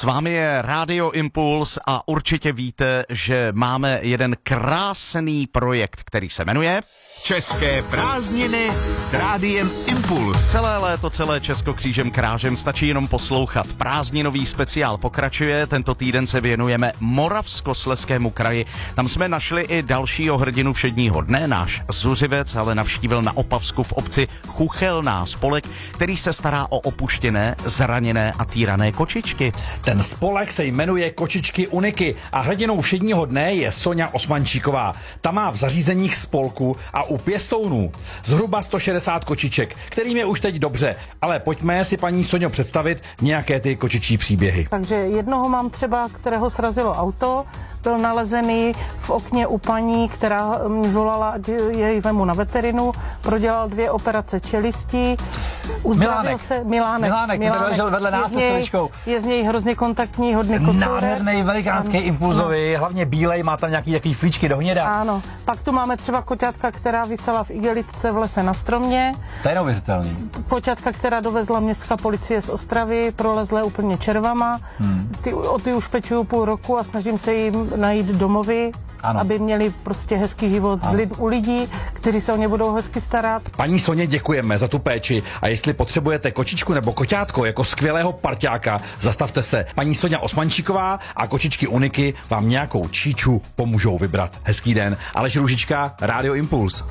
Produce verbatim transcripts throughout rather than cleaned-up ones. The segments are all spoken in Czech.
S vámi je Rádio Impuls a určitě víte, že máme jeden krásný projekt, který se jmenuje České prázdniny s Rádiem Impuls. Celé léto, celé Česko křížem krážem, stačí jenom poslouchat. Prázdninový speciál pokračuje, tento týden se věnujeme Moravskoslezskému kraji. Tam jsme našli i dalšího hrdinu všedního dne, náš zuřivec, ale navštívil na Opavsku v obci Chuchelná spolek, který se stará o opuštěné, zraněné a týrané kočičky. Ten spolek se jmenuje Kočičky Uniky a hrdinou všedního dne je Soňa Osmančíková. Ta má v zařízeních spolku a u pěstounů zhruba sto šedesát kočiček, kterým je už teď dobře, ale pojďme si, paní Soňo, představit nějaké ty kočičí příběhy. Takže jednoho mám třeba, kterého srazilo auto, byl nalezený v okně u paní, která mi volala, ať jej vemu na veterinu, prodělal dvě operace čelistí, uzdravil Milánek. se, Milánek, Milánek, Milánek ležel vedle nás se stoličkou. Je z něj hrozně kontaktní, hodný kocourek. Nádherný, velikánský, ano, impulzový, hlavně bílej, má tam nějaký takový flíčky do hněda. Ano, pak tu máme třeba koťátka, která visela v igelitce v lese na stromě. To je neuvěřitelný. Koťátka, která dovezla městská policie z Ostravy, prolezlé úplně červama. Hmm. Ty, o ty už pečuju půl roku a snažím se jim najít domovy, ano, aby měli prostě hezký život z lid, u lidí, kteří se o ně budou hezky starat. Paní Soně, děkujeme za tu péči a jestli potřebujete kočičku nebo koťátko jako skvělého parťáka, zastavte se. Paní Soňa Osmančíková a Kočičky Uniky vám nějakou číču pomůžou vybrat. Hezký den. Aleš Růžička, Rádio Impuls.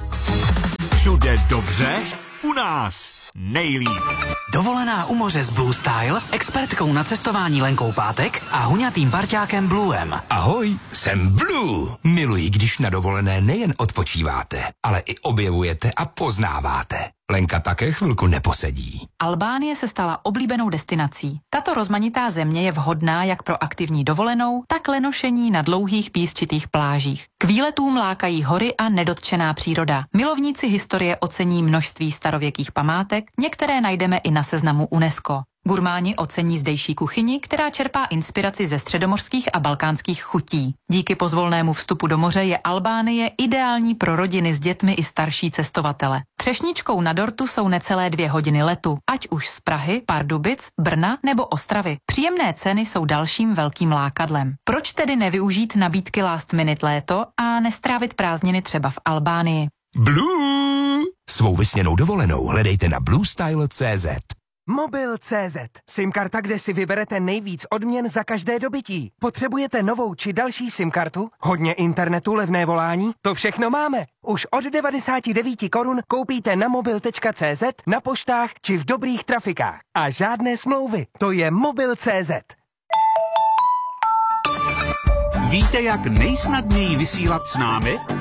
Všude dobře, u nás nejlíp. Dovolená u moře s Blue Style, expertkou na cestování Lenkou Pátek a huňatým parťákem Bluem. Ahoj, jsem Blue. Miluji, když na dovolené nejen odpočíváte, ale i objevujete a poznáváte. Lenka také chvilku neposedí. Albánie se stala oblíbenou destinací. Tato rozmanitá země je vhodná jak pro aktivní dovolenou, tak lenošení na dlouhých písčitých plážích. K výletům lákají hory a nedotčená příroda. Milovníci historie ocení množství starověkých památek, některé najdeme i na seznamu UNESCO. Gurmáni ocení zdejší kuchyni, která čerpá inspiraci ze středomořských a balkánských chutí. Díky pozvolnému vstupu do moře je Albánie ideální pro rodiny s dětmi i starší cestovatele. Třešničkou na dortu jsou necelé dvě hodiny letu, ať už z Prahy, Pardubic, Brna nebo Ostravy. Příjemné ceny jsou dalším velkým lákadlem. Proč tedy nevyužít nabídky Last Minute léto a nestrávit prázdniny třeba v Albánii? Blue! Svou vysněnou dovolenou hledejte na bluestyle tečka cé zet. Mobil tečka cé zet. SIM-karta, kde si vyberete nejvíc odměn za každé dobytí. Potřebujete novou či další SIM-kartu? Hodně internetu, levné volání? To všechno máme. Už od devadesát devět korun koupíte na mobil tečka cé zet, na poštách či v dobrých trafikách. A žádné smlouvy. To je mobil tečka cé zet. Víte, jak nejsnadněji vysílat s námi?